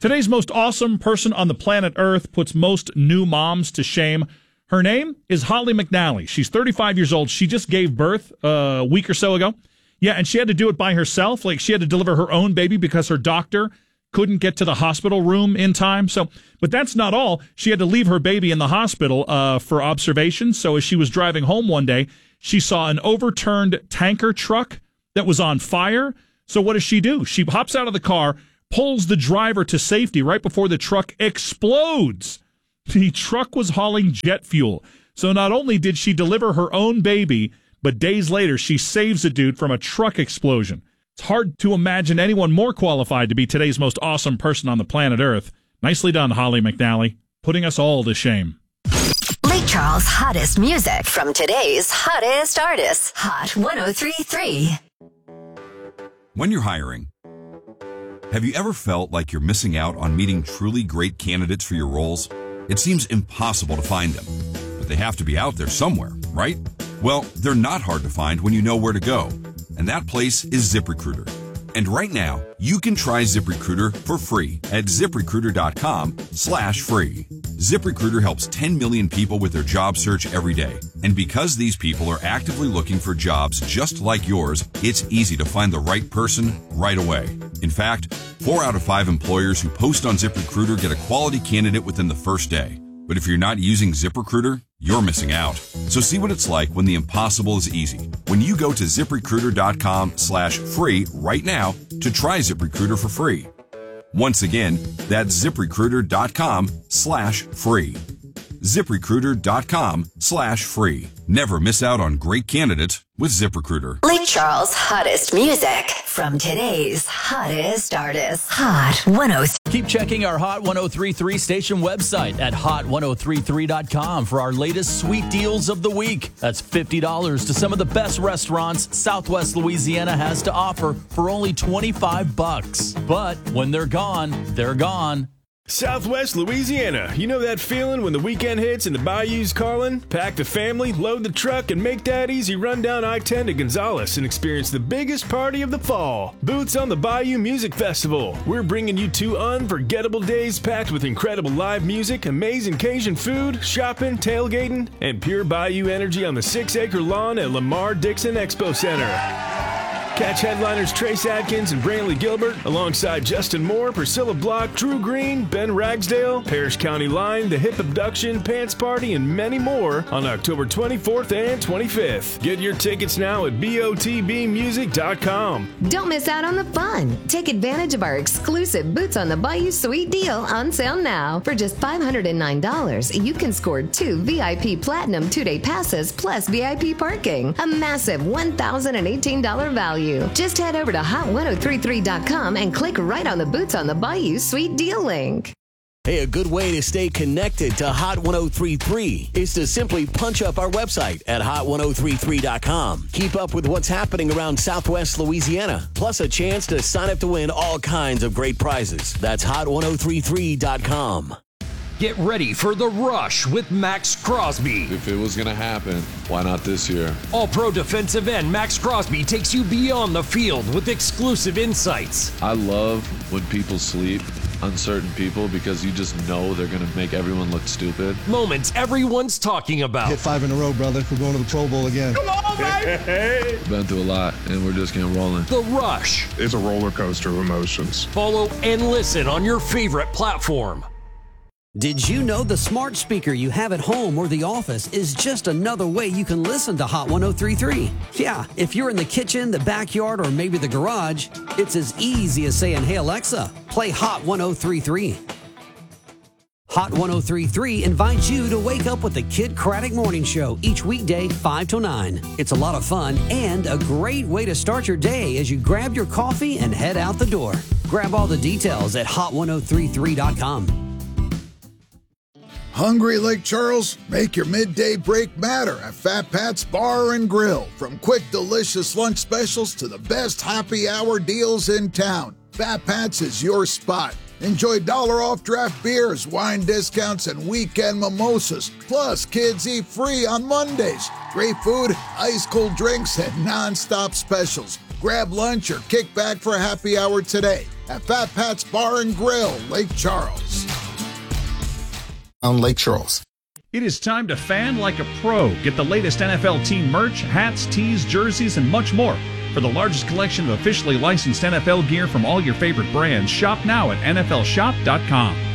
Today's most awesome person on the planet Earth puts most new moms to shame. Her name is Holly McNally. She's 35 years old. She just gave birth a week or so ago. Yeah, and she had to do it by herself. Like, she had to deliver her own baby because her doctor couldn't get to the hospital room in time. But that's not all. She had to leave her baby in the hospital for observation. So as she was driving home one day, she saw an overturned tanker truck that was on fire. So what does she do? She hops out of the car, pulls the driver to safety right before the truck explodes. The truck was hauling jet fuel. So not only did she deliver her own baby, but days later she saves a dude from a truck explosion. It's hard to imagine anyone more qualified to be today's most awesome person on the planet Earth. Nicely done, Holly McNally, putting us all to shame. Lake Charles' hottest music from today's hottest artists. Hot 103.3. When you're hiring, have you ever felt like you're missing out on meeting truly great candidates for your roles? It seems impossible to find them, but they have to be out there somewhere, right? Well, they're not hard to find when you know where to go, and that place is ZipRecruiter. And right now, you can try ZipRecruiter for free at ZipRecruiter.com/free. ZipRecruiter helps 10 million people with their job search every day. And because these people are actively looking for jobs just like yours, it's easy to find the right person right away. In fact, 4 out of 5 employers who post on ZipRecruiter get a quality candidate within the first day. But if you're not using ZipRecruiter, you're missing out. So see what it's like when the impossible is easy. When you go to ZipRecruiter.com/free right now to try ZipRecruiter for free. Once again, that's ZipRecruiter.com/free. ZipRecruiter.com/free. Never miss out on great candidates with ZipRecruiter. Lake Charles' hottest music from today's hottest artists. Hot 103. Keep checking our Hot 1033 station website at hot1033.com for our latest sweet deals of the week. That's $50 to some of the best restaurants Southwest Louisiana has to offer for only $25. But when they're gone, they're gone. Southwest Louisiana. You know that feeling when the weekend hits and the bayou's calling? Pack the family, load the truck, and make that easy run down I-10 to Gonzales and experience the biggest party of the fall. Boots on the Bayou Music Festival. We're bringing you 2 unforgettable days packed with incredible live music, amazing Cajun food, shopping, tailgating, and pure bayou energy on the 6-acre lawn at Lamar Dixon Expo Center. Catch headliners Trace Adkins and Brantley Gilbert alongside Justin Moore, Priscilla Block, Drew Green, Ben Ragsdale, Parrish County Line, The Hip Abduction, Pants Party, and many more on October 24th and 25th. Get your tickets now at BOTBmusic.com. Don't miss out on the fun. Take advantage of our exclusive Boots on the Bayou Sweet Deal on sale now. For just $509, you can score 2 VIP Platinum 2-day passes plus VIP parking. A massive $1,018 value. Just head over to hot1033.com and click right on the Boots on the Bayou Sweet Deal link. Hey, a good way to stay connected to Hot 1033 is to simply punch up our website at hot1033.com. Keep up with what's happening around Southwest Louisiana, plus a chance to sign up to win all kinds of great prizes. That's hot1033.com. Get ready for The Rush with Max Crosby. If it was going to happen, why not this year? All-pro defensive end Max Crosby takes you beyond the field with exclusive insights. I love when people sleep on certain people because you just know they're going to make everyone look stupid. Moments everyone's talking about. Hit 5 in a row, brother. We're going to the Pro Bowl again. Come on, baby! Been through a lot, and we're just getting rolling. The Rush. It's a roller coaster of emotions. Follow and listen on your favorite platform. Did you know the smart speaker you have at home or the office is just another way you can listen to Hot 1033? Yeah, if you're in the kitchen, the backyard, or maybe the garage, it's as easy as saying, "Hey Alexa, play Hot 1033." Hot 1033 invites you to wake up with the Kid Craddock Morning Show each weekday 5 to 9. It's a lot of fun and a great way to start your day as you grab your coffee and head out the door. Grab all the details at hot1033.com. Hungry, Lake Charles? Make your midday break matter at Fat Pat's Bar and Grill. From quick, delicious lunch specials to the best happy hour deals in town, Fat Pat's is your spot. Enjoy $1 off draft beers, wine discounts, and weekend mimosas. Plus, kids eat free on Mondays. Great food, ice-cold drinks, and non-stop specials. Grab lunch or kick back for a happy hour today. at Fat Pat's Bar and Grill, Lake Charles. On Lake Charles. It is time to fan like a pro. Get the latest NFL team merch, hats, tees, jerseys, and much more. For the largest collection of officially licensed NFL gear from all your favorite brands, shop now at NFLshop.com.